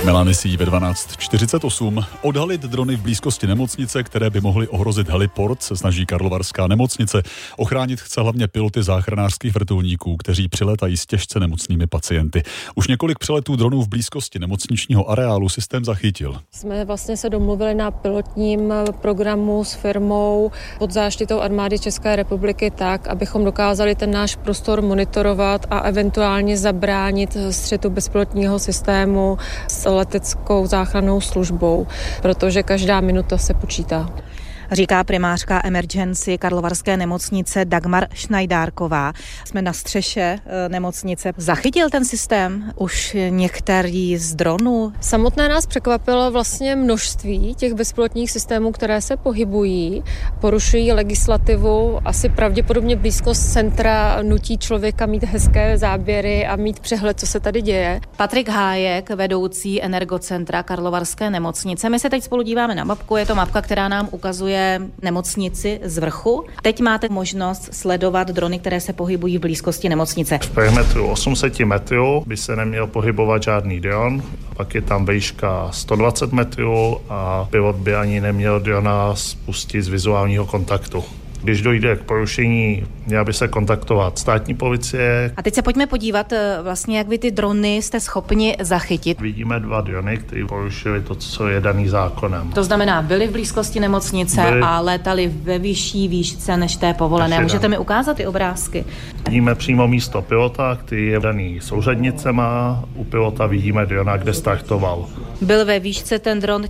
Melanisí ve 12:48. Odhalit drony v blízkosti nemocnice, které by mohly ohrozit heliport, se snaží Karlovarská nemocnice. Ochránit chce hlavně piloty záchranářských vrtulníků, kteří přilétají s těžce nemocnými pacienty. Už několik přeletů dronů v blízkosti nemocničního areálu systém zachytil. Jsme vlastně se domluvili na pilotním programu s firmou pod záštitou Armády České republiky tak, abychom dokázali ten náš prostor monitorovat a eventuálně zabránit střetu bezpilotního systému s leteckou záchrannou službou, protože každá minuta se počítá. Říká primářka Emergency Karlovarské nemocnice Dagmar Šnajdárková. Jsme na střeše nemocnice. Zachytil ten systém už některý z dronů? Samotné nás překvapilo vlastně množství těch bezpilotních systémů, které se pohybují, porušují legislativu, asi pravděpodobně blízkost centra nutí člověka mít hezké záběry a mít přehled, co se tady děje. Patrik Hájek, vedoucí Energocentra Karlovarské nemocnice. My se teď spolu díváme na mapku, je to mapka, která nám ukazuje nemocnici z vrchu. Teď máte možnost sledovat drony, které se pohybují v blízkosti nemocnice. V perimetru 800 metrů by se neměl pohybovat žádný dron, pak je tam výška 120 metrů a pilot by ani neměl drona spustit z vizuálního kontaktu. Když dojde k porušení, měla by se kontaktovat státní policie. A teď se pojďme podívat, vlastně, jak vy ty drony jste schopni zachytit. Vidíme 2 drony, které porušily to, co je daný zákonem. To znamená, byli v blízkosti nemocnice a létali ve vyšší výšce než té povolené. Můžete mi ukázat ty obrázky? Vidíme přímo místo pilota, který je daný souřadnicema. U pilota vidíme drona, kde startoval. Byl ve výšce ten dron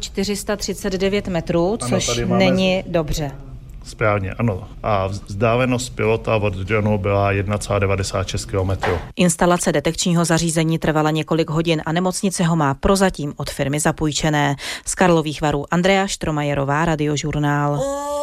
439 metrů, což není dobře. Správně, ano. A vzdálenost pilota od dronu byla 1,96 km. Instalace detekčního zařízení trvala několik hodin a nemocnice ho má prozatím od firmy zapůjčené. Z Karlových Varů Andrea Štromajerová, Radiožurnál.